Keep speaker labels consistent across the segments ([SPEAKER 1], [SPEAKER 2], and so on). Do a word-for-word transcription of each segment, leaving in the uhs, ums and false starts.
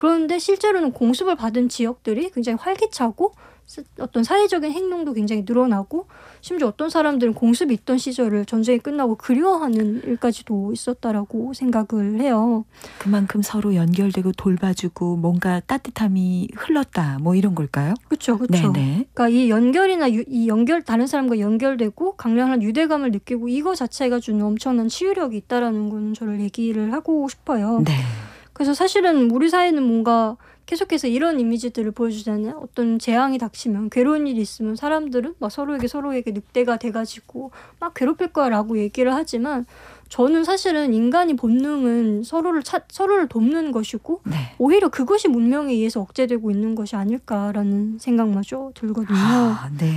[SPEAKER 1] 그런데 실제로는 공습을 받은 지역들이 굉장히 활기차고 어떤 사회적인 행동도 굉장히 늘어나고 심지어 어떤 사람들은 공습이 있던 시절을 전쟁이 끝나고 그리워하는 일까지도 있었다라고 생각을 해요.
[SPEAKER 2] 그만큼 서로 연결되고 돌봐주고 뭔가 따뜻함이 흘렀다 뭐 이런 걸까요?
[SPEAKER 1] 그렇죠. 그렇죠.
[SPEAKER 2] 네네.
[SPEAKER 1] 그러니까 이 연결이나 유, 이 연결 다른 사람과 연결되고 강렬한 유대감을 느끼고 이거 자체가 주는 엄청난 치유력이 있다라는 건 저를 얘기를 하고 싶어요.
[SPEAKER 2] 네.
[SPEAKER 1] 그래서 사실은 우리 사회는 뭔가 계속해서 이런 이미지들을 보여주잖아요. 어떤 재앙이 닥치면 괴로운 일이 있으면 사람들은 막 서로에게 서로에게 늑대가 돼가지고 막 괴롭힐 거라고 얘기를 하지만 저는 사실은 인간의 본능은 서로를 찾, 서로를 돕는 것이고
[SPEAKER 2] 네.
[SPEAKER 1] 오히려 그것이 문명에 의해서 억제되고 있는 것이 아닐까라는 생각마저 들거든요.
[SPEAKER 2] 아, 네.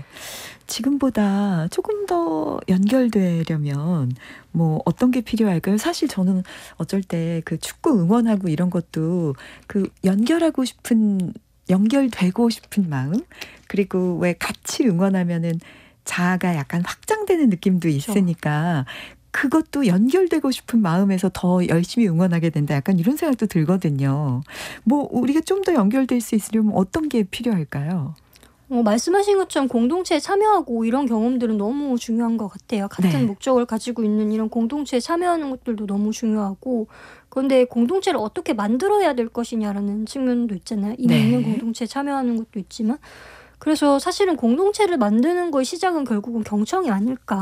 [SPEAKER 2] 지금보다 조금 더 연결되려면 뭐 어떤 게 필요할까요? 사실 저는 어쩔 때 그 축구 응원하고 이런 것도 그 연결하고 싶은, 연결되고 싶은 마음, 그리고 왜 같이 응원하면은 자아가 약간 확장되는 느낌도 있으니까 그것도 연결되고 싶은 마음에서 더 열심히 응원하게 된다. 약간 이런 생각도 들거든요. 뭐 우리가 좀 더 연결될 수 있으려면 어떤 게 필요할까요?
[SPEAKER 1] 어, 말씀하신 것처럼 공동체에 참여하고 이런 경험들은 너무 중요한 것 같아요. 같은
[SPEAKER 2] 네.
[SPEAKER 1] 목적을 가지고 있는 이런 공동체에 참여하는 것들도 너무 중요하고 그런데 공동체를 어떻게 만들어야 될 것이냐라는 측면도 있잖아요. 이미
[SPEAKER 2] 네.
[SPEAKER 1] 있는 공동체에 참여하는 것도 있지만 그래서 사실은 공동체를 만드는 거의 시작은 결국은 경청이 아닐까.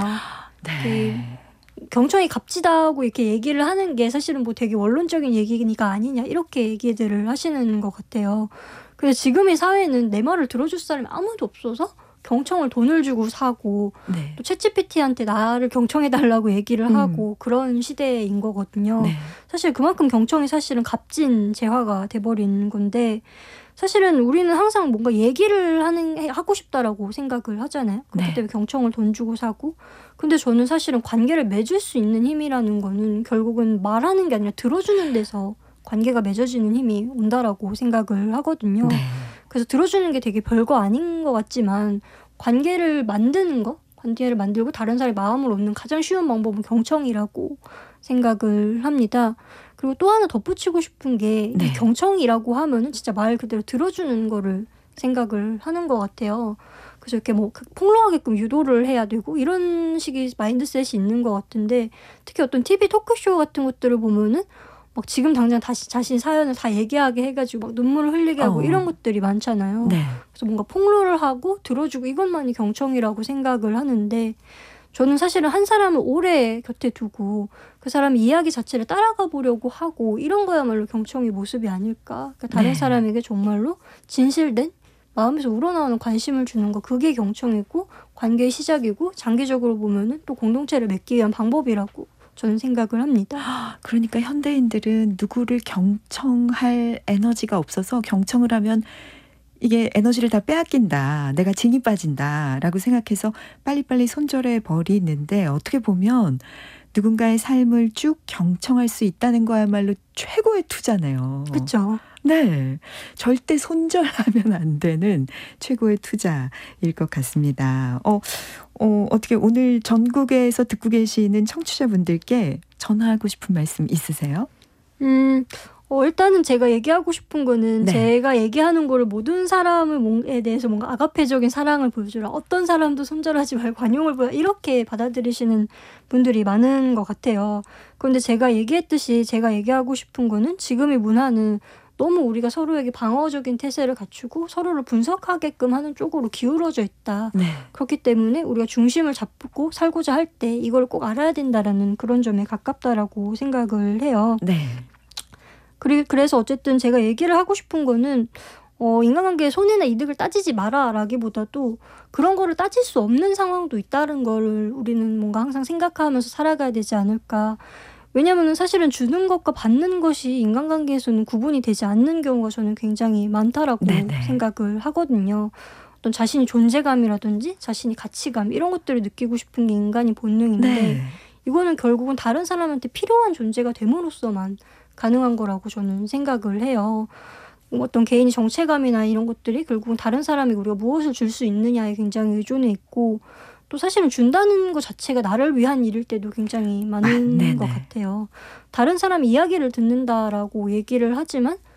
[SPEAKER 2] 네.
[SPEAKER 1] 경청이 값지다고 이렇게 얘기를 하는 게 사실은 뭐 되게 원론적인 얘기니까 아니냐 이렇게 얘기들을 하시는 것 같아요. 근데 지금의 사회는 내 말을 들어줄 사람이 아무도 없어서 경청을 돈을 주고 사고
[SPEAKER 2] 네.
[SPEAKER 1] 또 챗지피티한테 나를 경청해달라고 얘기를
[SPEAKER 2] 음.
[SPEAKER 1] 하고 그런 시대인 거거든요.
[SPEAKER 2] 네.
[SPEAKER 1] 사실 그만큼 경청이 사실은 값진 재화가 돼버린 건데 사실은 우리는 항상 뭔가 얘기를 하는 하고 싶다라고 생각을 하잖아요. 그렇기
[SPEAKER 2] 네.
[SPEAKER 1] 때문에 경청을 돈 주고 사고 근데 저는 사실은 관계를 맺을 수 있는 힘이라는 거는 결국은 말하는 게 아니라 들어주는 데서 관계가 맺어지는 힘이 온다라고 생각을 하거든요.
[SPEAKER 2] 네.
[SPEAKER 1] 그래서 들어주는 게 되게 별거 아닌 것 같지만 관계를 만드는 거, 관계를 만들고 다른 사람의 마음을 얻는 가장 쉬운 방법은 경청이라고 생각을 합니다. 그리고 또 하나 덧붙이고 싶은 게
[SPEAKER 2] 네.
[SPEAKER 1] 이 경청이라고 하면은 진짜 말 그대로 들어주는 거를 생각을 하는 것 같아요. 그래서 이렇게 뭐 폭로하게끔 유도를 해야 되고 이런 식의 마인드셋이 있는 것 같은데 특히 어떤 티비 토크쇼 같은 것들을 보면은 막 지금 당장 다시 자신 사연을 다 얘기하게 해가지고 막 눈물을 흘리게 하고
[SPEAKER 2] 어.
[SPEAKER 1] 이런 것들이 많잖아요.
[SPEAKER 2] 네.
[SPEAKER 1] 그래서 뭔가 폭로를 하고 들어주고 이것만이 경청이라고 생각을 하는데 저는 사실은 한 사람을 오래 곁에 두고 그 사람의 이야기 자체를 따라가 보려고 하고 이런 거야말로 경청의 모습이 아닐까. 그러니까 다른
[SPEAKER 2] 네.
[SPEAKER 1] 사람에게 정말로 진실된 마음에서 우러나오는 관심을 주는 거 그게 경청이고 관계의 시작이고 장기적으로 보면은 또 공동체를 맺기 위한 방법이라고 저는 생각을 합니다.
[SPEAKER 2] 그러니까 현대인들은 누구를 경청할 에너지가 없어서 경청을 하면 이게 에너지를 다 빼앗긴다. 내가 진이 빠진다라고 생각해서 빨리빨리 손절해 버리는데 어떻게 보면 누군가의 삶을 쭉 경청할 수 있다는 거야말로 최고의 투자네요.
[SPEAKER 1] 그렇죠.
[SPEAKER 2] 네. 절대 손절하면 안 되는 최고의 투자일 것 같습니다. 어, 어, 어떻게 오늘 전국에서 듣고 계시는 청취자분들께 전하고 싶은 말씀 있으세요?
[SPEAKER 1] 음, 어, 일단은 제가 얘기하고 싶은 거는
[SPEAKER 2] 네.
[SPEAKER 1] 제가 얘기하는 거를 모든 사람에 대해서 뭔가 아가페적인 사랑을 보여주라. 어떤 사람도 손절하지 말고 관용을 보여. 이렇게 받아들이시는 분들이 많은 것 같아요. 그런데 제가 얘기했듯이 제가 얘기하고 싶은 거는 지금의 문화는 너무 우리가 서로에게 방어적인 태세를 갖추고 서로를 분석하게끔 하는 쪽으로 기울어져 있다.
[SPEAKER 2] 네.
[SPEAKER 1] 그렇기 때문에 우리가 중심을 잡고 살고자 할 때 이걸 꼭 알아야 된다라는 그런 점에 가깝다라고 생각을 해요.
[SPEAKER 2] 네.
[SPEAKER 1] 그리, 그래서 어쨌든 제가 얘기를 하고 싶은 거는 어, 인간관계의 손해나 이득을 따지지 마라 라기보다도 그런 거를 따질 수 없는 상황도 있다는 거를 우리는 뭔가 항상 생각하면서 살아가야 되지 않을까. 왜냐하면 사실은 주는 것과 받는 것이 인간관계에서는 구분이 되지 않는 경우가 저는 굉장히 많다라고
[SPEAKER 2] 네네.
[SPEAKER 1] 생각을 하거든요. 어떤 자신이 존재감이라든지 자신이 가치감 이런 것들을 느끼고 싶은 게 인간의 본능인데
[SPEAKER 2] 네.
[SPEAKER 1] 이거는 결국은 다른 사람한테 필요한 존재가 됨으로써만 가능한 거라고 저는 생각을 해요. 어떤 개인의 정체감이나 이런 것들이 결국은 다른 사람에게 우리가 무엇을 줄 수 있느냐에 굉장히 의존해 있고 또 사실은 준다는 것 자체가 나를 위한 일일 때도 굉장히 많은
[SPEAKER 2] 아,
[SPEAKER 1] 것 같아요. 다른 사람 이야기를 듣는다라고 얘기를 하지만